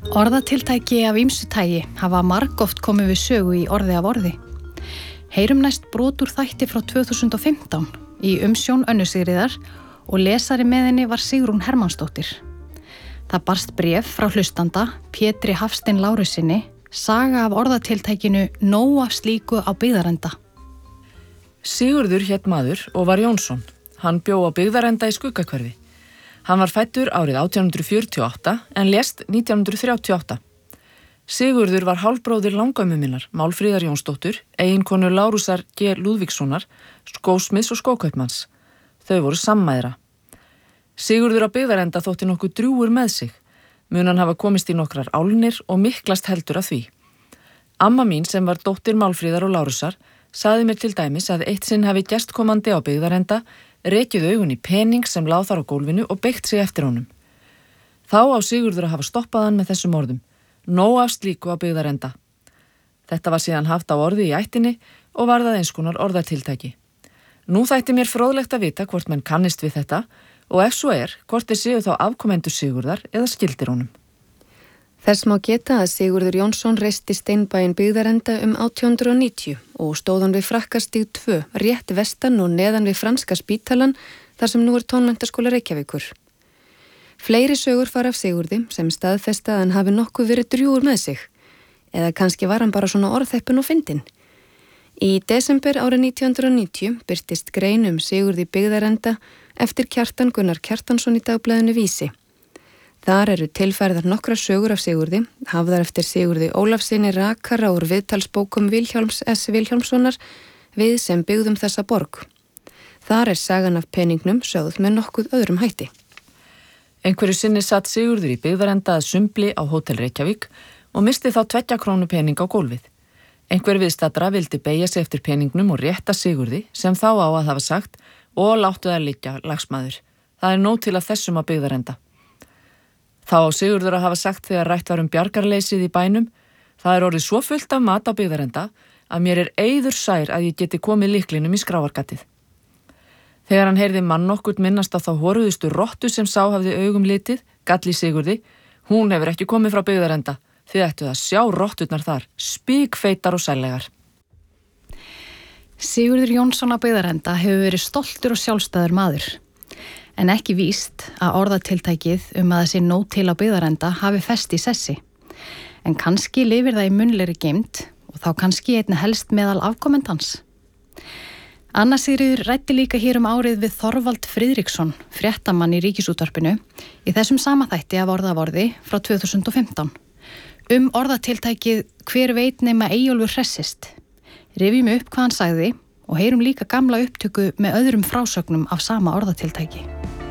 Orðatiltæki af ýmsu tagi hafa margoft komið við sögu í orði af orði. Heyrum næst brot úr þætti frá 2015 í umsjón Önnu Sigríðar og lesari með henni var Sigrún Hermannsdóttir. Það barst bréf frá hlustanda Pétri Hafstein Lárusinni, saga af orðatiltækinu nóg af slíku á Byggðarenda. Sigurður hét maður og var Jónsson. Hann bjó á Byggðarenda í Skuggahverfi. Hann var fæddur árið 1848 en lést 1938. Sigurður var hálfbróðir langömmu minnar, Málfríðar Jónsdóttur, eiginkonu Lárusar G. Lúðvíkssonar, skósmiðs og skókaupmanns. Þau voru sammæðra. Sigurður á Byggðarenda þótti nokkuð drjúgur með sig. Mun hann hafa komist í nokkrar álnir og miklast heldur af því. Amma mín sem var dóttir Málfríðar og Lárusar sagði mér til dæmis að eitt sinn hafi gestkomandi á Byggðarenda rekið augun í pening sem lá þar á gólfinu og beygt sig eftir honum. Þá á Sigurður að hafa stoppað hann með þessum orðum: nóg af slíku á Byggðarenda. Þetta var síðan haft á orði í ættinni og var það eins konar orðatiltæki. Nú þætti mér fróðlegt að vita hvort menn kannist við þetta og ef svo hvort þeir séu þá afkomendur Sigurðar eða skildir honum. Þess má geta að Sigurður Jónsson reisti steinbæinn Byggðarenda 1890 og stóð hann við Frakkastíg 2, rétt vestan og neðan við Franska spítalan, þar sem nú Tónmenntaskóla Reykjavíkur. Fleiri sögur fara af Sigurði sem staðfesta að hann hafi nokkuð verið drjúgur með sig, eða kannski var hann bara svona orðheppinn og fyndinn. Í desember árið 1990 birtist grein Sigurði Byggðarenda eftir Kjartan Gunnar Kjartansson í dagblaðinu Vísi. Þar eru tilfærðar nokkrar sögur af Sigurði, hafðar eftir Sigurði Ólafssyni rakara úr viðtalsbókum Vilhjálms S. Vilhjálmssonar við sem byggðum þessa borg. Þar sagan af peningnum sögð með nokkuð öðrum hætti. Einhverju sinni satt Sigurður í Byggðarenda að sumbli á Hótel Reykjavík og misti þá 2 krónu pening á gólfið. Einhver viðstaddra vildi beygja sig eftir peningnum og rétta Sigurði sem þá á að hafa sagt: og láttu það liggja, lagsmaður. Það nóg til af þessum á Byggðarenda. Þá á Sigurður að hafa sagt þegar rætt var bjargarleysið í bænum: það orðið svo fullt af mat á Byggðarenda að mér eiður sær að ég geti komið lyklinum í skráargatið. Þegar hann heyrði mann nokkurt minnast á þá horuðustu rottu sem sá hafði augum litið, galli Sigurði: hún hefur ekki komið frá Byggðarenda, þið ættuð að sjá rotturnar þar, spíkfeitar og sællegar. Sigurður Jónsson á Byggðarenda hefur verið stoltur og sjálfstæður maður. En ekki víst að orðatiltækið að það sé nóg til á Byggðarenda hafi fest í sessi. En kannski lifir það í munnlegri geymd og þá kannski einna helst meðal afkomendans. Anna Sigríður ræddi líka hér árið við Þorvald Friðriksson, fréttamann í Ríkisútvarpinu, í þessum sama þætti af orða af orði frá 2015. Orðatiltækið hver veit nema Eyjólfur hressist. Rifjum upp hvað hann sagði og heyrum líka gamla upptöku með öðrum frásögnum af sama orðatiltæki.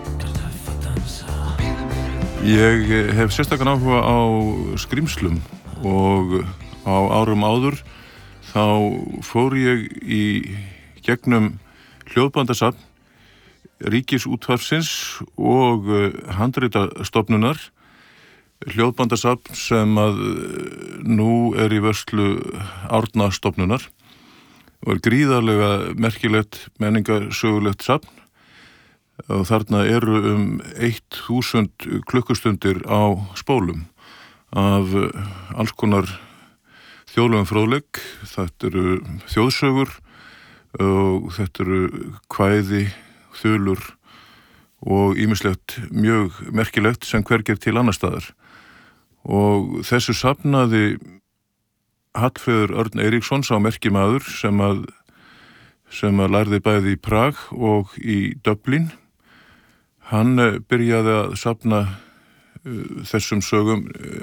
Ég hef sérstakann áhuga á skrímslum og á árum áður þá fór ég í gegnum hljóðbandasafn Ríkisútvarpsins og handritastofnunar, hljóðbandasafn sem að nú í vörslu Árnastofnunar og gríðarlega merkilegt menningarsögulegt safn. Og þarna eru 1000 klukkustundir á spólum af alls konar þjóðlegum fróðleik. Þetta eru þjóðsögur og þetta eru kvæði, þulur og ýmislegt mjög merkilegt sem hvergi til annar staðar. Og þessu safnaði Hallfreður Örn Eiríksson, sá merkimaður sem að lærði bæði í Prag og í Dublin. Hann byrjaði að safna þessum sögum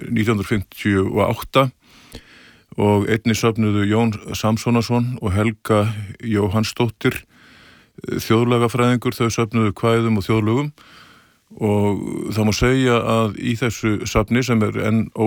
1958 og einnig safnuðu Jón Samsonason og Helga Jóhannsdóttir, þjóðlagafræðingur, þau safnuðu kvæðum og þjóðlögum og það má segja að í þessu safni sem enn